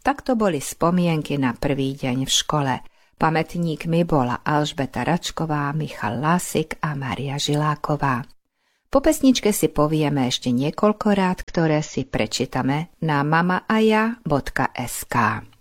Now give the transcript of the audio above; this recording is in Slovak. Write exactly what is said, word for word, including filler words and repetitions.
Tak to boli spomienky na prvý deň v škole. Pamätníkmi bola Alžbeta Račková, Michal Lásik a Mária Žiláková. Po pesničke si povieme ešte niekoľko rád, ktoré si prečítame na mama a ja bodka es ká.